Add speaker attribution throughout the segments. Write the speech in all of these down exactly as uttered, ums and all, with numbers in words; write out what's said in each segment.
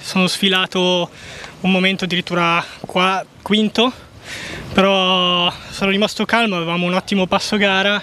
Speaker 1: sono sfilato un momento addirittura qua, quinto, però sono rimasto calmo, avevamo un ottimo passo gara.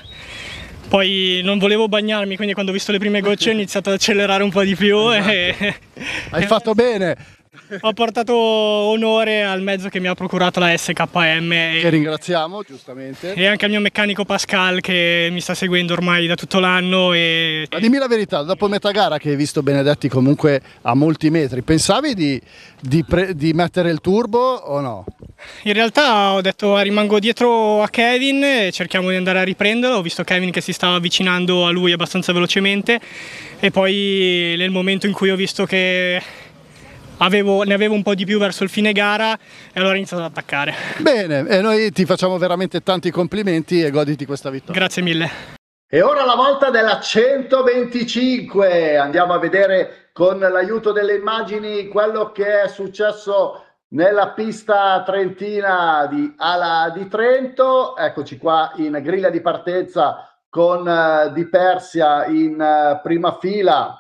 Speaker 1: Poi non volevo bagnarmi, quindi quando ho visto le prime gocce ho iniziato ad accelerare un po' di più.
Speaker 2: Esatto.
Speaker 1: E...
Speaker 2: Hai fatto bene!
Speaker 1: Ho portato onore al mezzo che mi ha procurato la S K M.
Speaker 2: Che ringraziamo, giustamente.
Speaker 1: E anche al mio meccanico Pascal che mi sta seguendo ormai da tutto l'anno. E...
Speaker 2: Ma dimmi la verità, dopo metà gara che hai visto Benedetti comunque a molti metri, pensavi di, di, pre, di mettere il turbo o no?
Speaker 1: In realtà ho detto rimango dietro a Kevin e cerchiamo di andare a riprenderlo. Ho visto Kevin che si stava avvicinando a lui abbastanza velocemente e poi nel momento in cui ho visto che Avevo, ne avevo un po' di più verso il fine gara e allora ho iniziato ad attaccare.
Speaker 2: Bene, e noi ti facciamo veramente tanti complimenti e goditi questa vittoria.
Speaker 1: Grazie mille.
Speaker 2: E ora la volta della centoventicinque, andiamo a vedere con l'aiuto delle immagini quello che è successo nella pista trentina di Ala di Trento. Eccoci qua in griglia di partenza con uh, Di Persia in uh, prima fila.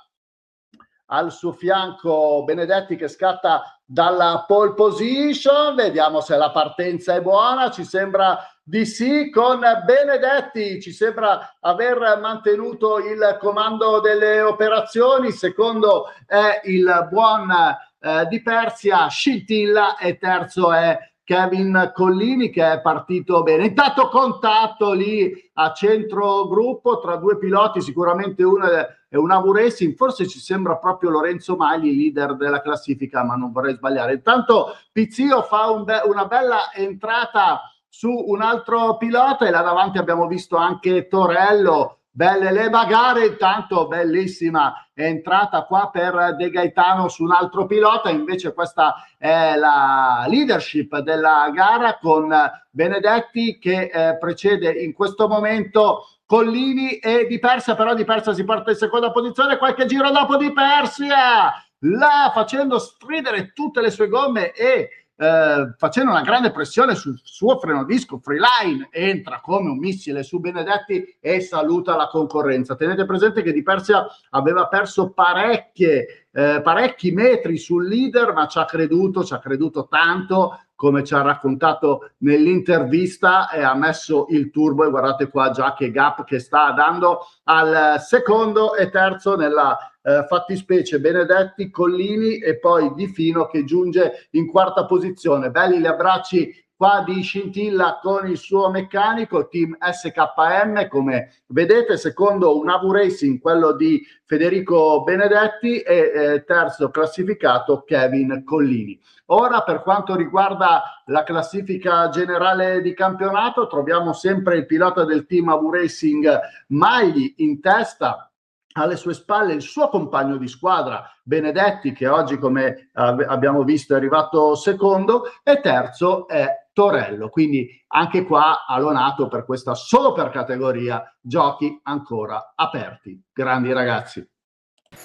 Speaker 2: Al suo fianco Benedetti che scatta dalla pole position, vediamo se la partenza è buona, ci sembra di sì con Benedetti, ci sembra aver mantenuto il comando delle operazioni, secondo è il buon eh, Di Persia, scintilla, e terzo è Kevin Collini che è partito bene. Intanto contatto lì a centro gruppo tra due piloti, sicuramente uno è un Avu Racing, forse ci sembra proprio Lorenzo Magli, leader della classifica, ma non vorrei sbagliare. Intanto Pizzio fa un be una bella entrata su un altro pilota e là davanti abbiamo visto anche Torello. Belle le bagare, intanto bellissima entrata qua per De Gaetano su un altro pilota, invece questa è la leadership della gara con Benedetti che eh, precede in questo momento Collini e Di Persia, però Di Persia si porta in seconda posizione, qualche giro dopo Di Persia, là facendo stridere tutte le sue gomme e Eh, facendo una grande pressione sul suo freno disco Freeline, entra come un missile su Benedetti e saluta la concorrenza. Tenete presente che Di Persia aveva perso parecchie, eh, parecchi metri sul leader, ma ci ha creduto, ci ha creduto tanto, come ci ha raccontato nell'intervista, e ha messo il turbo e guardate qua già che gap che sta dando al secondo e terzo nella Eh, fattispecie Benedetti, Collini e poi Di Fino che giunge in quarta posizione. Belli gli abbracci qua di Scintilla con il suo meccanico, team S K M come vedete, secondo un Avu Racing quello di Federico Benedetti e eh, terzo classificato Kevin Collini. Ora per quanto riguarda la classifica generale di campionato troviamo sempre il pilota del team Avu Racing Magli in testa, alle sue spalle il suo compagno di squadra Benedetti che oggi come eh, abbiamo visto è arrivato secondo e terzo è Torello, quindi anche qua Alonato per questa solo per categoria giochi ancora aperti. Grandi ragazzi.